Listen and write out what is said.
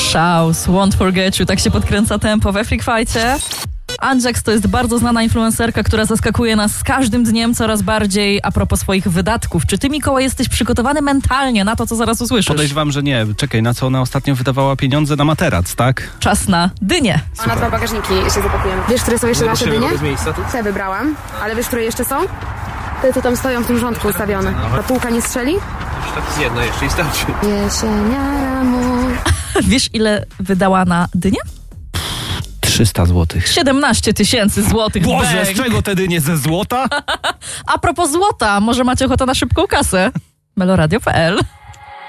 Szaus, Won't Forget You, tak się podkręca tempo we Freak Fight'cie. Andrzej to jest bardzo znana influencerka, która zaskakuje nas z każdym dniem coraz bardziej a propos swoich wydatków. Czy ty, Mikołaj, jesteś przygotowany mentalnie na to, co zaraz usłyszysz? Podejrzewam, że nie. Czekaj, na co ona ostatnio wydawała pieniądze? Na materac, tak? Czas na dynię. A na 2 bagażniki jeszcze zapakujemy. Wiesz, które są jeszcze nasze dynie? Te wybrałam, ale wiesz, które jeszcze są? Te, co tam stoją w tym rządku ustawione. Ta półka nie strzeli? Tak z jedna jeszcze i starczy. Jesieniara mu. Wiesz, ile wydała na dynię? 300 złotych. 17 000 złotych. Boże, Bang. z czego tedy nie ze złota? A propos złota, może macie ochotę na szybką kasę? Meloradio.pl